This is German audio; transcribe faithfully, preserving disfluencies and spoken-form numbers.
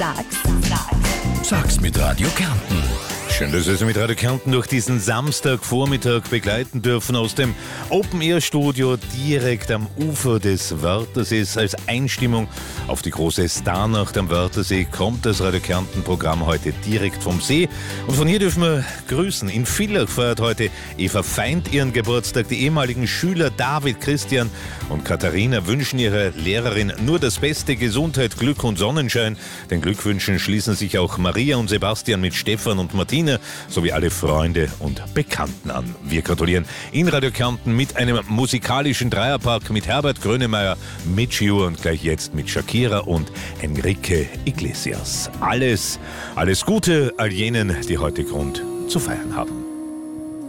Sag's, sag's. Sag's mit Radio Kärnten. Schön, dass wir Sie mit Radio Kärnten durch diesen Samstagvormittag begleiten dürfen aus dem Open-Air-Studio direkt am Ufer des Wörthersees. Als Einstimmung auf die große Starnacht am Wörthersee kommt das Radio Kärnten-Programm heute direkt vom See. Und von hier dürfen wir grüßen. In Villach feiert heute Eva Feind ihren Geburtstag. Die ehemaligen Schüler David, Christian und Katharina wünschen ihrer Lehrerin nur das Beste, Gesundheit, Glück und Sonnenschein. Den Glückwünschen schließen sich auch Maria und Sebastian mit Stefan und Martina sowie alle Freunde und Bekannten an. Wir gratulieren in Radio Kärnten mit einem musikalischen Dreierpack mit Herbert Grönemeyer, mit Gio und gleich jetzt mit Shakira und Enrique Iglesias. Alles, alles Gute all jenen, die heute Grund zu feiern haben.